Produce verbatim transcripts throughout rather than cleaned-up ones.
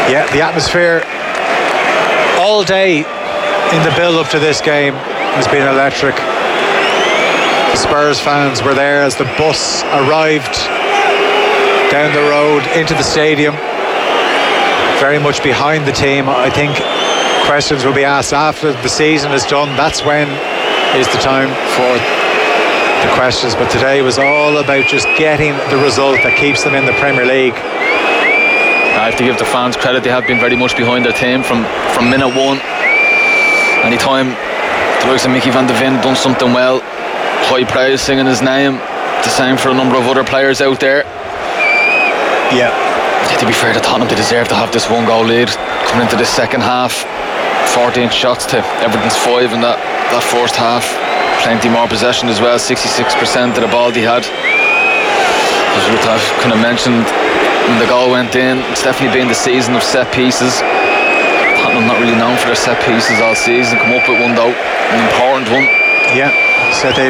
Yeah, the atmosphere all day in the build-up to this game has been electric. The Spurs fans were there as the bus arrived down the road into the stadium, very much behind the team. I think questions will be asked after the season is done. That's when is the time for the questions, but today was all about just getting the result that keeps them in the Premier League. I have to give the fans credit. They have been very much behind their team from, from minute one. Anytime the likes of Mickey van de Ven done something well, high praise, singing his name. The same for a number of other players out there. Yeah. To be fair to Tottenham, they deserve to have this one goal lead coming into the second half. fourteen shots to Everton's five in that, that first half. Plenty more possession as well, sixty-six percent of the ball they had. As Ruth have kind of mentioned, when the goal went in, it's definitely been the season of set pieces. Tottenham not really known for their set pieces all season. Come up with one though, an important one. Yeah, so they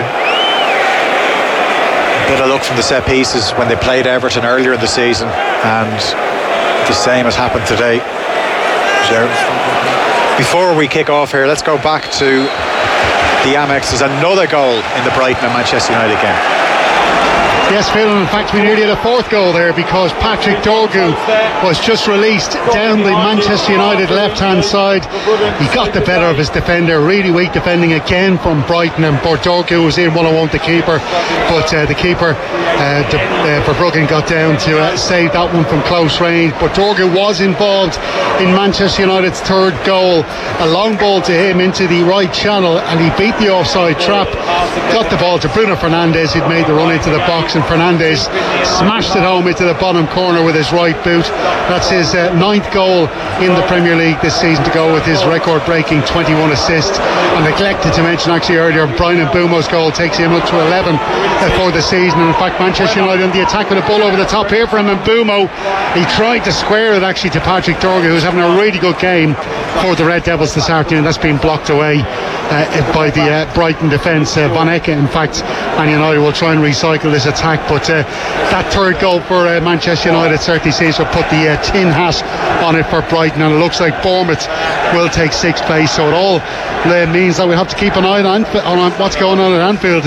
a bit of luck from the set pieces when they played Everton earlier in the season, and the same has happened today. Before we kick off here, let's go back to the Amex. There's another goal in the Brighton and Manchester United game. Yes, Phil, in fact we nearly had a fourth goal there because Patrick Dorgu was just released down the Manchester United left hand side. He got the better of his defender, really weak defending again from Brighton, and Dorgu was in one-on-one with the keeper, but uh, the keeper uh, de, uh, Verbruggen got down to uh, save that one from close range. But Dorgu was involved in Manchester United's third goal, a long ball to him into the right channel, and he beat the offside trap, got the ball to Bruno Fernandes, who'd made the run into the box, and Fernandes smashed it home into the bottom corner with his right boot. That's his uh, ninth goal in the Premier League this season, to go with his record-breaking twenty-one assists. I neglected to mention actually earlier, Bryan Mbeumo's goal takes him up to eleven uh, for the season. And in fact, Manchester United on the attack with a ball over the top here from Mbeumo. He tried to square it actually to Patrick Dorgu, who's having a really good game for the Red Devils this afternoon. That's been blocked away uh, by the uh, Brighton defence. Uh, Van Ecke, in fact, and United will try and recycle this attack. But uh, that third goal for uh, Manchester United certainly seems to put the uh, tin hat on it for Brighton, and it looks like Bournemouth will take sixth place. So it all uh, means that we have to keep an eye on, on what's going on at Anfield.